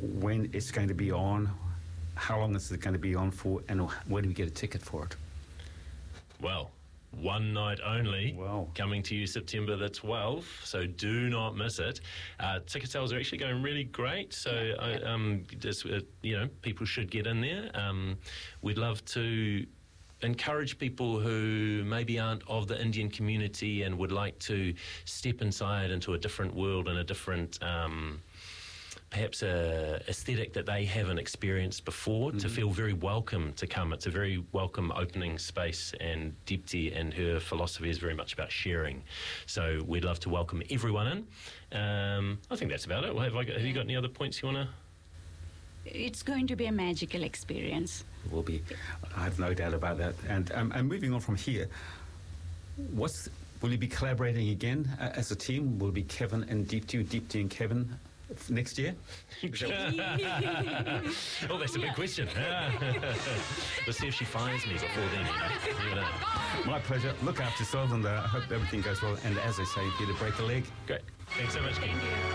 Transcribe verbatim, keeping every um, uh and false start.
when it's going to be on, how long is it going to be on for, and where do we get a ticket for it? Well, one night only, wow. coming to you September the twelfth, so do not miss it. Uh, ticket sales are actually going really great, so yeah, I, yeah. um, just, uh, you know, people should get in there. Um, we'd love to encourage people who maybe aren't of the Indian community and would like to step inside into a different world and a different... Um, perhaps a aesthetic that they haven't experienced before, mm-hmm. to feel very welcome to come. It's a very welcome opening space, and Deepti and her philosophy is very much about sharing. So we'd love to welcome everyone in. Um, I think that's about it. Well, have, I got, have you got any other points you want to... It's going to be a magical experience. It will be. I have no doubt about that. And um, and moving on from here, what's will you be collaborating again uh, as a team? Will it be Kevin and Deepti, Deepti and Kevin next year? Oh, that's a big question. We'll see if she fires me before then. You know. My pleasure. Look after yourselves, and uh, I hope everything goes well. And as I say, get a break a leg. Great. Thanks so much, Ken.